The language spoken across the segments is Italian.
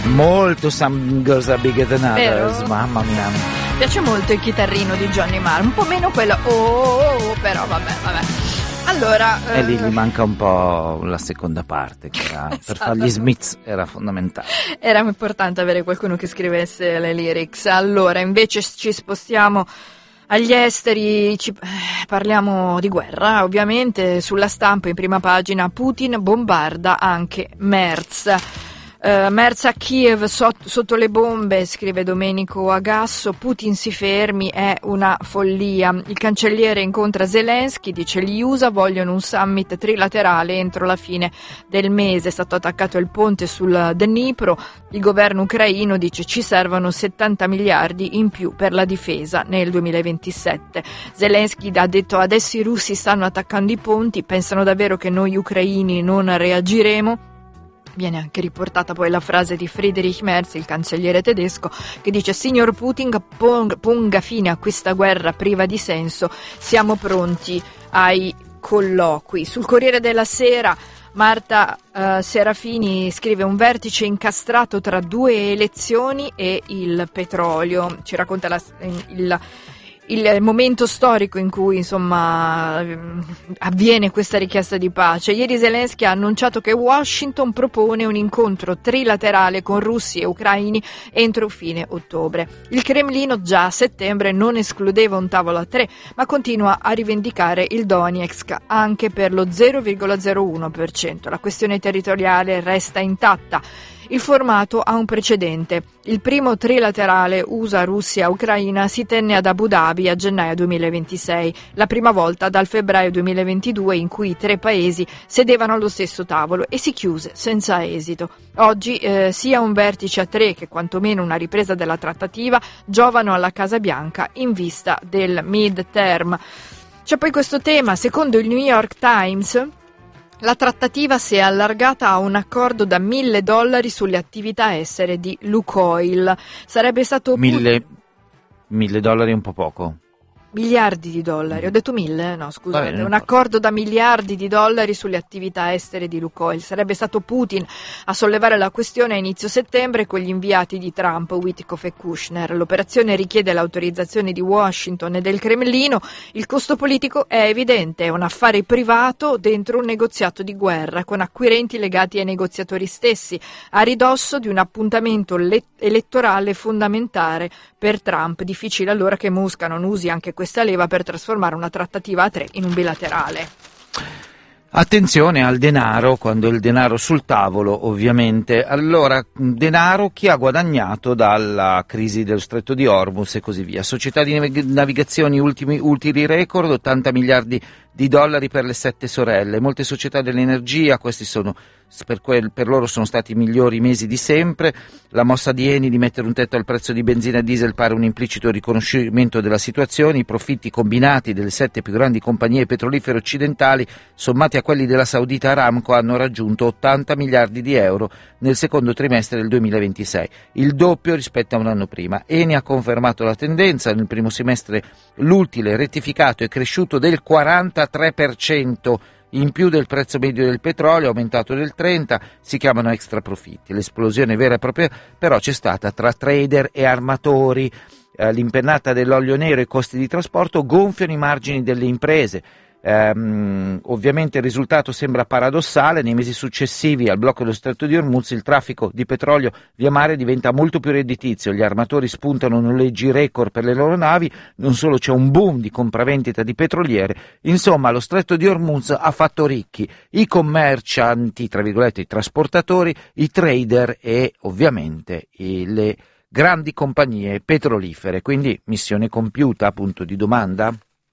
Molto Some Girls Are Bigger Than Others, Vero? mamma mia. Mi piace molto il chitarrino di Johnny Marr, un po' meno quello però vabbè. Allora, E lì gli manca un po' la seconda parte, che era, per Esatto. fare gli Smiths era fondamentale. Era importante avere qualcuno che scrivesse le lyrics. Allora, invece ci spostiamo agli esteri, parliamo di guerra, ovviamente. Sulla stampa in prima pagina: Putin bombarda anche Merz. Merz a Kiev sotto le bombe, scrive Domenico Agasso. Putin si fermi, è una follia. Il cancelliere incontra Zelensky, dice gli USA vogliono un summit trilaterale entro la fine del mese. È stato attaccato il ponte sul Dnipro. Il governo ucraino dice ci servono 70 miliardi in più per la difesa nel 2027. Zelensky ha detto adesso i russi stanno attaccando i ponti, pensano davvero che noi ucraini non reagiremo? Viene anche riportata poi la frase di Friedrich Merz, il cancelliere tedesco, che dice signor Putin ponga fine a questa guerra priva di senso, siamo pronti ai colloqui. Sul Corriere della Sera Marta Serafini scrive un vertice incastrato tra due elezioni e il petrolio, ci racconta il momento storico in cui insomma avviene questa richiesta di pace. Ieri Zelensky ha annunciato che Washington propone un incontro trilaterale con russi e ucraini entro fine ottobre. Il Cremlino già a settembre non escludeva un tavolo a tre, ma continua a rivendicare il Donetsk anche per lo 0,01%. La questione territoriale resta intatta. Il formato ha un precedente. Il primo trilaterale USA-Russia-Ucraina si tenne ad Abu Dhabi a gennaio 2026, la prima volta dal febbraio 2022 in cui i tre paesi sedevano allo stesso tavolo, e si chiuse senza esito. Oggi sia un vertice a tre che quantomeno una ripresa della trattativa giovano alla Casa Bianca in vista del mid-term. C'è poi questo tema, secondo il New York Times. La trattativa si è allargata a un accordo da $1.000 sulle attività estere di Lukoil. Sarebbe stato $1.000 è un po' poco. miliardi di dollari, ho detto 1.000? No, scusate, bene, un accordo da miliardi di dollari sulle attività estere di Lukoil. Sarebbe stato Putin a sollevare la questione a inizio settembre con gli inviati di Trump, Witkoff e Kushner. L'operazione richiede l'autorizzazione di Washington e del Cremlino. Il costo politico è evidente, è un affare privato dentro un negoziato di guerra, con acquirenti legati ai negoziatori stessi, a ridosso di un appuntamento elettorale fondamentale per Trump. Difficile allora che Mosca non usi anche questa leva per trasformare una trattativa a tre in un bilaterale. Attenzione al denaro, quando il denaro sul tavolo, ovviamente. Allora, denaro, chi ha guadagnato dalla crisi dello Stretto di Hormuz e così via. Società di navigazioni ultimi record, 80 miliardi di dollari per le 7 sorelle. Molte società dell'energia, questi sono per loro sono stati i migliori mesi di sempre. La mossa di Eni di mettere un tetto al prezzo di benzina e diesel pare un implicito riconoscimento della situazione. I profitti combinati delle 7 più grandi compagnie petrolifere occidentali, sommati a quelli della saudita Aramco, hanno raggiunto 80 miliardi di euro nel secondo trimestre del 2026, il doppio rispetto a un anno prima. Eni ha confermato la tendenza. Nel primo semestre l'utile rettificato è cresciuto del 43%, in più del prezzo medio del petrolio, aumentato del 30%, si chiamano extra profitti. L'esplosione vera e propria però c'è stata tra trader e armatori. L'impennata dell'olio nero e i costi di trasporto gonfiano i margini delle imprese. Ovviamente il risultato sembra paradossale. Nei mesi successivi al blocco dello Stretto di Hormuz il traffico di petrolio via mare diventa molto più redditizio, gli armatori spuntano noleggi record per le loro navi, non solo c'è un boom di compravendita di petroliere. Insomma, lo Stretto di Hormuz ha fatto ricchi i commercianti, tra virgolette i trasportatori, i trader e ovviamente le grandi compagnie petrolifere. Quindi missione compiuta, punto di domanda?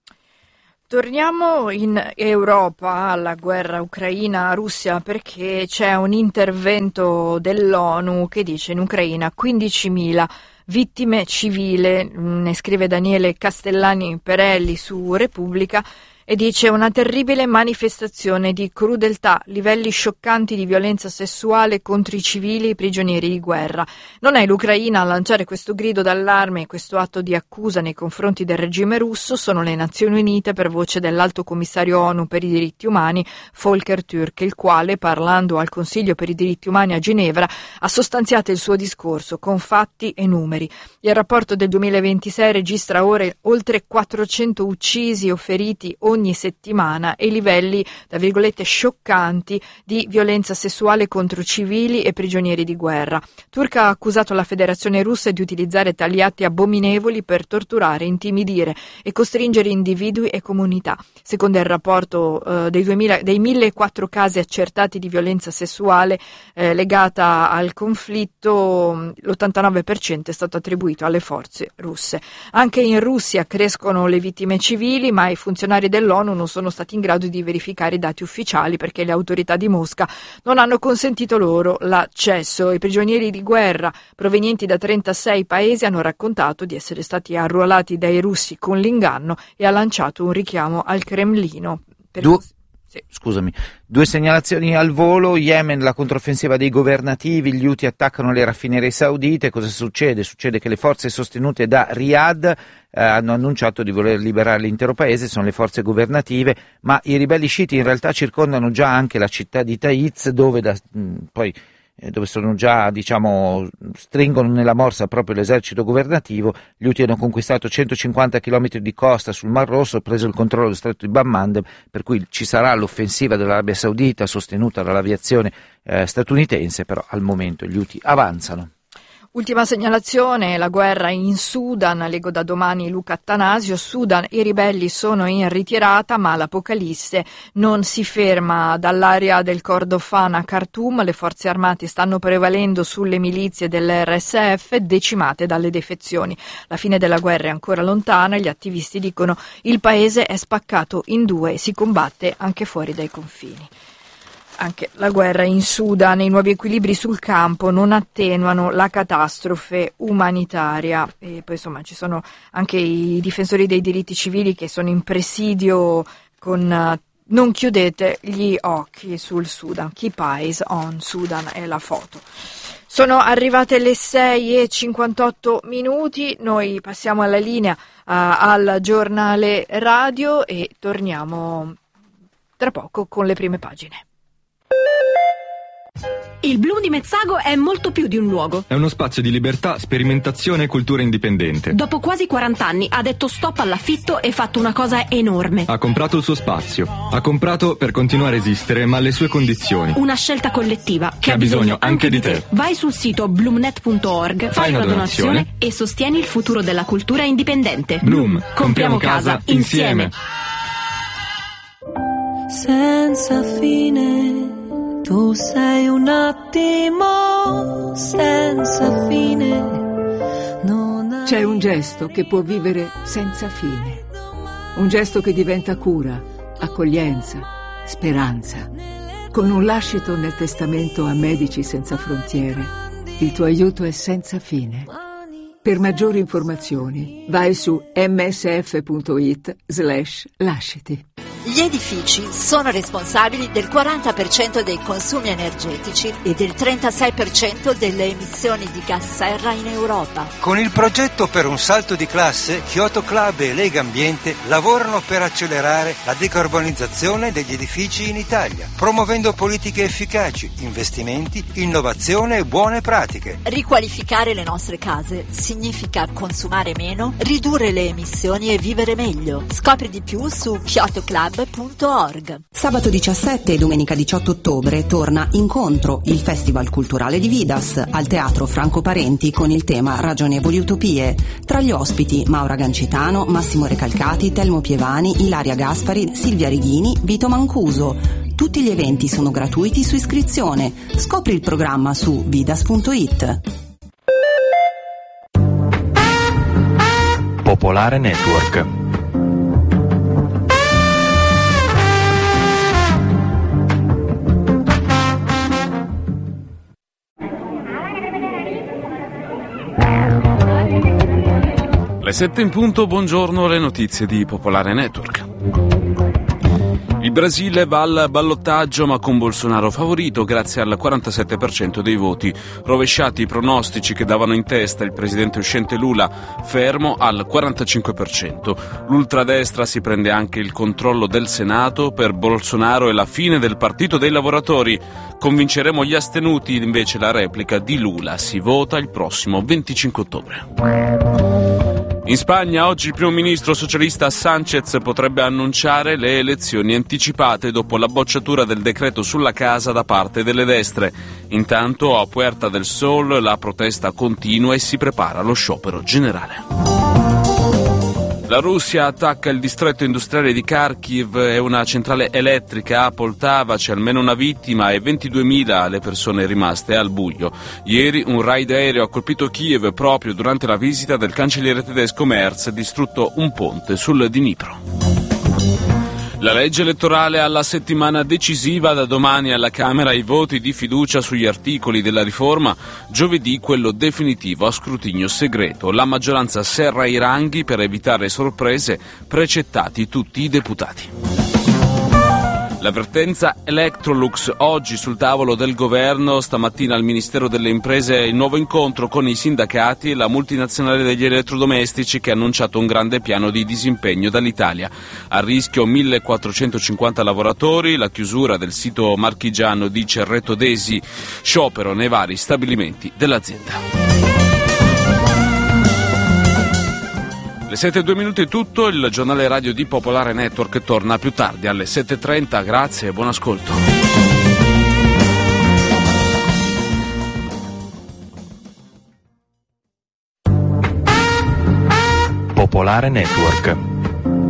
Torniamo in Europa alla guerra Ucraina-Russia, perché c'è un intervento dell'ONU che dice in Ucraina 15.000 vittime civili, ne scrive Daniele Castellani Perelli su Repubblica. e dice: una terribile manifestazione di crudeltà, livelli scioccanti di violenza sessuale contro i civili e i prigionieri di guerra. Non è l'Ucraina a lanciare questo grido d'allarme e questo atto di accusa nei confronti del regime russo, sono le Nazioni Unite per voce dell'Alto Commissario ONU per i diritti umani Volker Türk, il quale, parlando al Consiglio per i diritti umani a Ginevra, ha sostanziato il suo discorso con fatti e numeri. Il rapporto del 2026 registra ora oltre 400 uccisi o feriti ogni settimana e livelli, tra virgolette, scioccanti di violenza sessuale contro civili e prigionieri di guerra. Turk ha accusato la Federazione Russa di utilizzare tali atti abominevoli per torturare, intimidire e costringere individui e comunità. Secondo il rapporto dei 1.004 casi accertati di violenza sessuale legata al conflitto, l'89% è stato attribuito alle forze russe. Anche in Russia crescono le vittime civili, ma i funzionari dell'ONU non sono stati in grado di verificare i dati ufficiali perché le autorità di Mosca non hanno consentito loro l'accesso. I prigionieri di guerra provenienti da 36 paesi hanno raccontato di essere stati arruolati dai russi con l'inganno e ha lanciato un richiamo al Cremlino. Scusami, 2 segnalazioni al volo. Yemen, la controffensiva dei governativi, gli Houthi attaccano le raffinerie saudite. Cosa succede? Succede che le forze sostenute da Riyadh hanno annunciato di voler liberare l'intero paese, sono le forze governative, ma i ribelli sciiti in realtà circondano già anche la città di Taiz, dove sono già, stringono nella morsa proprio l'esercito governativo. Gli Houthi hanno conquistato 150 km di costa sul Mar Rosso, preso il controllo dello stretto di Bab Mandeb, per cui ci sarà l'offensiva dell'Arabia Saudita sostenuta dall'aviazione statunitense, però al momento gli Houthi avanzano. Ultima segnalazione, la guerra in Sudan, leggo da domani Luca Attanasio. Sudan, i ribelli sono in ritirata, ma l'apocalisse non si ferma. Dall'area del Kordofan a Khartoum le forze armate stanno prevalendo sulle milizie dell'RSF, decimate dalle defezioni. La fine della guerra è ancora lontana, gli attivisti dicono il paese è spaccato in due e si combatte anche fuori dai confini. Anche la guerra in Sudan e i nuovi equilibri sul campo non attenuano la catastrofe umanitaria. E poi insomma ci sono anche i difensori dei diritti civili che sono in presidio con non chiudete gli occhi sul Sudan. Keep eyes on Sudan è la foto. Sono arrivate le 6:58, noi passiamo alla linea al giornale radio e torniamo tra poco con le prime pagine. Il Bloom di Mezzago è molto più di un luogo. È uno spazio di libertà, sperimentazione e cultura indipendente. Dopo quasi 40 anni ha detto stop all'affitto e fatto una cosa enorme. Ha comprato il suo spazio. Ha comprato per continuare a esistere, ma alle sue condizioni. Una scelta collettiva che ha bisogno anche di te. Vai sul sito bloomnet.org, fai una donazione e sostieni il futuro della cultura indipendente. Bloom, compriamo casa insieme. Senza fine. Tu sei un attimo senza fine. C'è un gesto che può vivere senza fine. Un gesto che diventa cura, accoglienza, speranza. Con un lascito nel testamento a Medici Senza Frontiere, il tuo aiuto è senza fine. Per maggiori informazioni vai su msf.it/lasciti. Gli edifici sono responsabili del 40% dei consumi energetici e del 36% delle emissioni di gas serra in Europa. Con il progetto per un salto di classe, Kyoto Club e Lega Ambiente lavorano per accelerare la decarbonizzazione degli edifici in Italia, promuovendo politiche efficaci, investimenti, innovazione e buone pratiche. Riqualificare le nostre case significa consumare meno, ridurre le emissioni e vivere meglio. Scopri di più su kyotoclub.org. Sabato 17 e domenica 18 ottobre torna Incontro, il festival culturale di Vidas, al Teatro Franco Parenti con il tema Ragionevoli Utopie. Tra gli ospiti Maura Gancitano, Massimo Recalcati, Telmo Pievani, Ilaria Gaspari, Silvia Righini, Vito Mancuso. Tutti gli eventi sono gratuiti su iscrizione. Scopri il programma su vidas.it. Popolare Network. Le 7 in punto, buongiorno, le notizie di Popolare Network. Il Brasile va al ballottaggio ma con Bolsonaro favorito grazie al 47% dei voti. Rovesciati i pronostici che davano in testa il presidente uscente Lula, fermo al 45%. L'ultradestra si prende anche il controllo del Senato. Per Bolsonaro è la fine del Partito dei Lavoratori. Convinceremo gli astenuti, invece la replica di Lula. Si vota il prossimo 25 ottobre. In Spagna oggi il primo ministro socialista Sánchez potrebbe annunciare le elezioni anticipate dopo la bocciatura del decreto sulla casa da parte delle destre. Intanto a Puerta del Sol la protesta continua e si prepara lo sciopero generale. La Russia attacca il distretto industriale di Kharkiv e una centrale elettrica a Poltava. C'è almeno una vittima e 22.000 le persone rimaste al buio. Ieri un raid aereo ha colpito Kiev proprio durante la visita del cancelliere tedesco Merz, distrutto un ponte sul Dnipro. La legge elettorale alla settimana decisiva, da domani alla Camera i voti di fiducia sugli articoli della riforma, giovedì quello definitivo a scrutinio segreto. La maggioranza serra i ranghi per evitare sorprese, precettati tutti i deputati. L'avvertenza Electrolux oggi sul tavolo del governo, stamattina al Ministero delle Imprese il nuovo incontro con i sindacati e la multinazionale degli elettrodomestici che ha annunciato un grande piano di disimpegno dall'Italia. A rischio 1450 lavoratori, la chiusura del sito marchigiano di Cerreto d'Esi, sciopero nei vari stabilimenti dell'azienda. Le 7:02 è tutto, il giornale radio di Popolare Network torna più tardi alle 7:30, grazie e buon ascolto. Popolare Network.